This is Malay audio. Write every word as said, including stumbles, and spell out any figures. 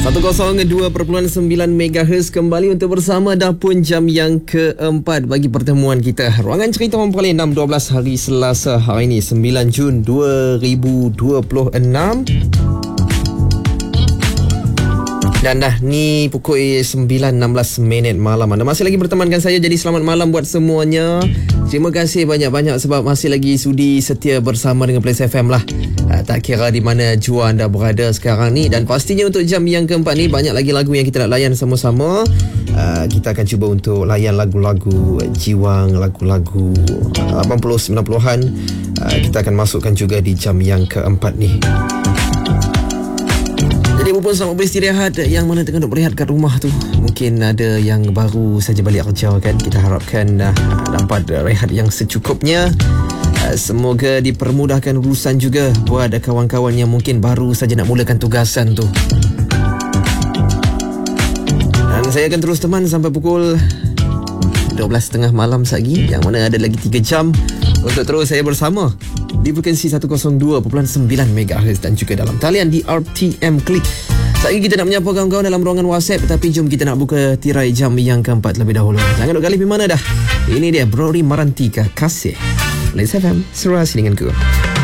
seratus dua perpuluhan sembilan megahertz kembali untuk bersama dah pun jam yang keempat bagi pertemuan kita. Ruangan Cerita Orang Perkara enam dua belas hari Selasa hari ini sembilan Jun dua ribu dua puluh enam. Dan dah ni pukul sembilan enam belas minit malam. Anda masih lagi bertemankan saya, jadi selamat malam buat semuanya. Terima kasih banyak-banyak sebab masih lagi sudi setia bersama dengan Plains F M lah. Uh, tak kira di mana jua anda berada sekarang ni. Dan pastinya untuk jam yang keempat ni banyak lagi lagu yang kita nak layan sama-sama. Uh, kita akan cuba untuk layan lagu-lagu jiwang, lagu-lagu lapan puluh sembilan puluhan. Uh, kita akan masukkan juga di jam yang keempat ni. Jadi pun selamat beristirahat yang mana tengah duk berehat kat rumah tu. Mungkin ada yang baru saja balik kerja kan. Kita harapkan uh, dapat rehat yang secukupnya. Uh, semoga dipermudahkan urusan juga buat kawan-kawan yang mungkin baru saja nak mulakan tugasan tu. Dan saya akan terus teman sampai pukul dua belas tiga puluh malam lagi, yang mana ada lagi tiga jam untuk terus saya bersama di frekuensi seratus dua perpuluhan sembilan megahertz dan juga dalam talian di R T M Click. Sekali kita nak menyapa kawan-kawan dalam ruangan WhatsApp, tapi jom kita nak buka tirai jam yang keempat lebih dahulu. Jangan duk galih di mana dah. Ini dia Rory Marantika, Kasih. Plains F M, serasi denganku.